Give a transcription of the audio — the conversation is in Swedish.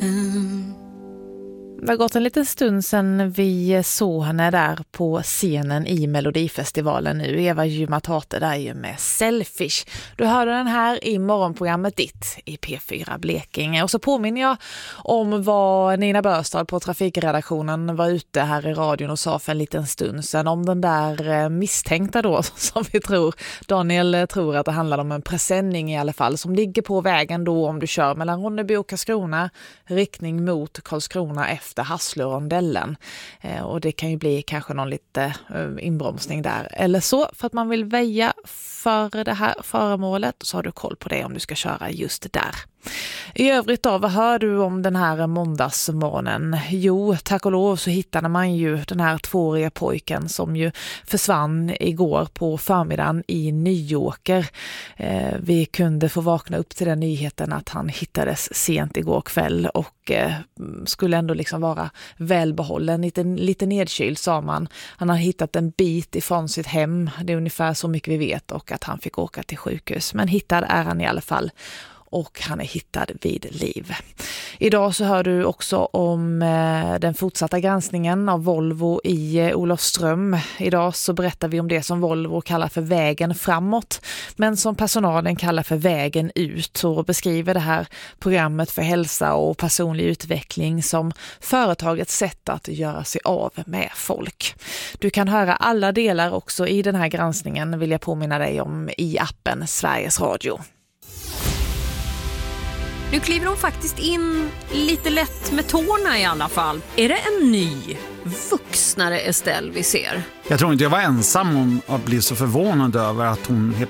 Det har gått en liten stund sedan vi såg henne där på scenen i Melodifestivalen nu. Eva Jumatate där ju med Selfish. Du hörde den här i morgonprogrammet ditt i P4 Blekinge. Och så påminner jag om vad Nina Börstad på trafikredaktionen var ute här i radion och sa för en liten stund sedan om den där misstänkta då som vi tror. Daniel tror att det handlar om en presenning i alla fall som ligger på vägen då om du kör mellan Ronneby och Karlskrona riktning mot Karlskrona efter Hasslörondellen. Och det kan ju bli kanske någon lite inbromsning där. Eller så för att man vill väja för det här föremålet så har du koll på det om du ska köra just där. I övrigt då, vad hör du om den här måndagsmorgonen? Jo, tack och lov så hittade man ju den här 2-åriga pojken som ju försvann igår på förmiddagen i Nyåker. Vi kunde få vakna upp till den nyheten att han hittades sent igår kväll och skulle ändå liksom vara välbehållen, lite nedkyld sa man. Han har hittat en bit ifrån sitt hem, det är ungefär så mycket vi vet och att han fick åka till sjukhus. Men hittad är han i alla fall. Och han är hittad vid liv. Idag så hör du också om den fortsatta granskningen av Volvo i Olofström. Idag så berättar vi om det som Volvo kallar för vägen framåt. Men som personalen kallar för vägen ut. Och beskriver det här programmet för hälsa och personlig utveckling som företagets sätt att göra sig av med folk. Du kan höra alla delar också i den här granskningen vill jag påminna dig om i appen Sveriges Radio. Nu kliver hon faktiskt in lite lätt med tårna i alla fall. Är det en ny, vuxnare Estelle vi ser? Jag tror inte jag var ensam om att bli så förvånad över att hon helt